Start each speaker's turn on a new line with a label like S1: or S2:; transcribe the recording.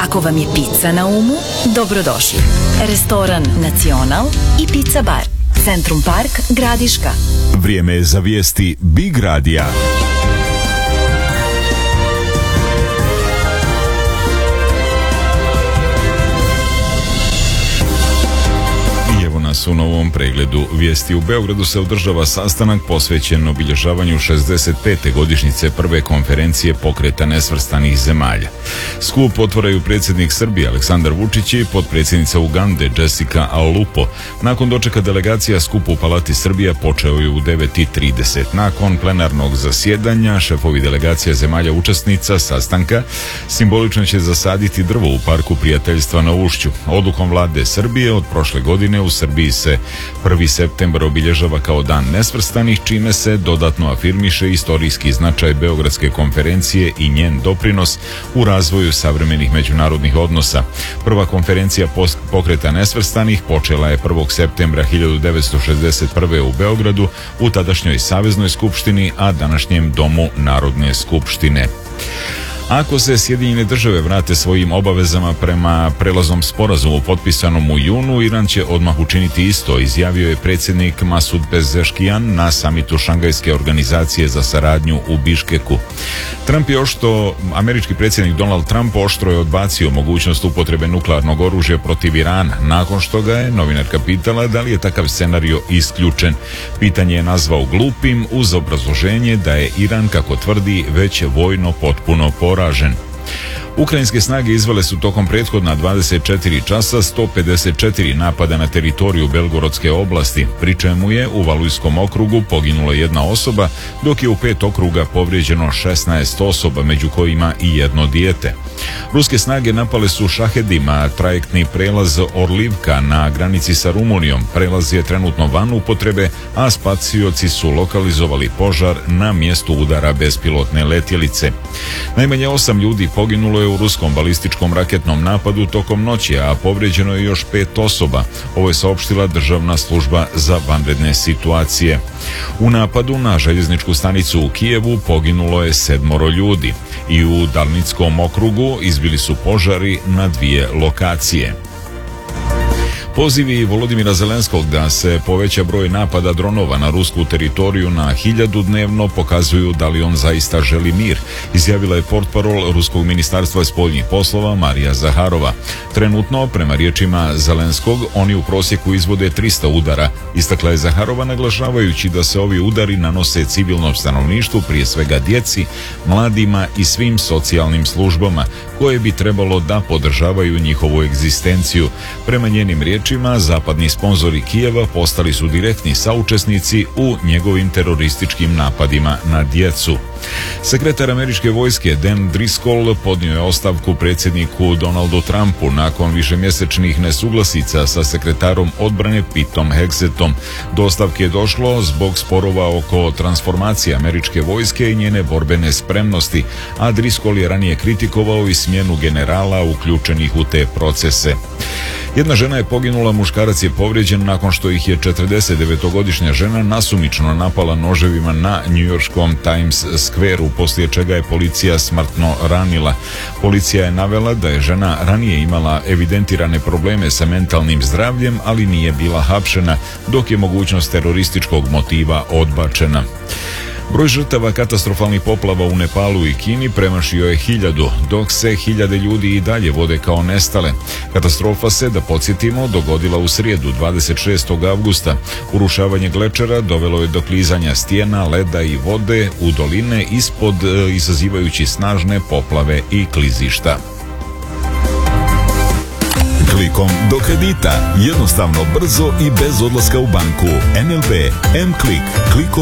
S1: Ako vam je pizza na umu, dobrodošli. Restoran Nacional i Pizza Bar. Centrum Park, Gradiška.
S2: Vrijeme je za vijesti Big Radija. U novom pregledu vijesti. U Beogradu se održava sastanak posvećen obilježavanju 65. godišnjice prve konferencije Pokreta nesvrstanih zemalja. Skup otvaraju predsjednik Srbije Aleksandar Vučić i potpredsjednica Ugande Jessica Alupo. Nakon dočeka delegacija skup u Palati Srbija počeo je u 9:30. Nakon plenarnog zasjedanja šefovi delegacija zemalja učesnica sastanka simbolično će zasaditi drvo u Parku prijateljstva na Ušću. Odlukom vlade Srbije od prošle godine u Srbiji se 1. septembar obilježava kao dan nesvrstanih, čime se dodatno afirmiše istorijski značaj Beogradske konferencije i njen doprinos u razvoju savremenih međunarodnih odnosa. Prva konferencija Pokreta nesvrstanih počela je 1. septembra 1961. u Beogradu u tadašnjoj Saveznoj skupštini, a današnjem Domu Narodne skupštine. Ako se Sjedinjene države vrate svojim obavezama prema prelaznom sporazumu potpisanom u junu, Iran će odmah učiniti isto, izjavio je predsjednik Masud Pezeškijan na samitu Šangajske organizacije za saradnju u Biškeku. Američki predsjednik Donald Trump oštro je odbacio mogućnost upotrebe nuklearnog oružja protiv Irana, nakon što ga je novinarka pitala da li je takav scenario isključen. Pitanje je nazvao glupim uz obrazloženje da je Iran, kako tvrdi, već vojno potpuno poražen. Ukrajinske snage izvele su tokom prethodna 24 časa 154 napada na teritoriju Belgorodske oblasti, pri čemu je u Valujskom okrugu poginula jedna osoba, dok je u 5 okruga povrijeđeno 16 osoba, među kojima i jedno dijete. Ruske snage napale su Šahedima trajektni prelaz Orlivka na granici sa Rumunijom. Prelaz je trenutno van upotrebe, a spacioci su lokalizovali požar na mjestu udara bespilotne letjelice. Najmanje 8 ljudi poginulo je u ruskom balističkom raketnom napadu tokom noći, a povrijeđeno je još 5 osoba. Ovo je saopštila Državna služba za vanredne situacije. U napadu na željezničku stanicu u Kijevu poginulo je 7 ljudi i u Darnickom okrugu izbili su požari na 2 lokacije. Pozivi Volodimira Zelenskog da se poveća broj napada dronova na rusku teritoriju na 1000 dnevno pokazuju da li on zaista želi mir, izjavila je portparol Ruskog ministarstva spoljnih poslova Marija Zaharova. Trenutno, prema riječima Zelenskog, oni u prosjeku izvode 300 udara, istakla je Zaharova, naglašavajući da se ovi udari nanose civilnom stanovništvu, prije svega djeci, mladima i svim socijalnim službama, koje bi trebalo da podržavaju njihovu egzistenciju. Prema njenim riječima, zapadni sponzori Kijeva postali su direktni saučesnici u njegovim terorističkim napadima na djecu. Sekretar američke vojske Dan Driscoll podnio je ostavku predsjedniku Donaldu Trumpu nakon višemjesečnih nesuglasica sa sekretarom odbrane Petom Hegsetom. Do ostavke je došlo zbog sporova oko transformacije američke vojske i njene borbene spremnosti, a Driscoll je ranije kritikovao i smjenu generala uključenih u te procese. Jedna žena je poginula, muškarac je povrijeđen nakon što ih je 49-godišnja žena nasumično napala noževima na njujorškom Times Square-u, poslije čega je policija smrtno ranila. Policija je navela da je žena ranije imala evidentirane probleme sa mentalnim zdravljem, ali nije bila hapšena, dok je mogućnost terorističkog motiva odbačena. Broj žrtava katastrofalnih poplava u Nepalu i Kini premašio je 1000, dok se 1000 ljudi i dalje vode kao nestale. Katastrofa se, da podsjetimo, dogodila u srijedu 26. avgusta. Urušavanje glečera dovelo je do klizanja stijena, leda i vode u doline ispod, izazivajući snažne poplave i klizišta. Klikom do kredita, jednostavno, brzo i bez odlaska u banku. NLB, M-Klik, klikom